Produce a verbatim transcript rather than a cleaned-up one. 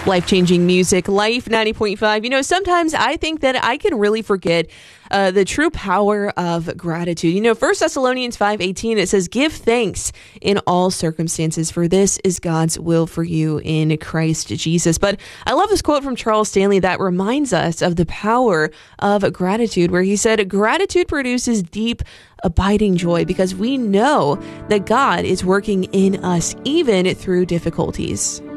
Life-changing music, Life ninety point five. You know, sometimes I think that I can really forget uh, the true power of gratitude. You know, First Thessalonians five eighteen, it says, "Give thanks in all circumstances, for this is God's will for you in Christ Jesus." But I love this quote from Charles Stanley that reminds us of the power of gratitude, where he said, "Gratitude produces deep, abiding joy because we know that God is working in us even through difficulties."